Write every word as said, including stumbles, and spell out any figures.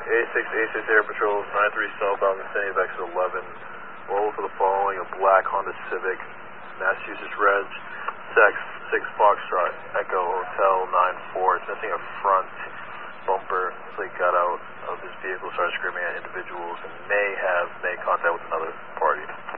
A six, A six Air Patrol, nine three southbound vicinity of exit eleven. Roll for the following: a black Honda Civic, Massachusetts Reg, Sex six Foxtrot, Echo Hotel nine four. It's missing a front bumper. Plate got out of his vehicle, started screaming at individuals, and may have made contact with another party.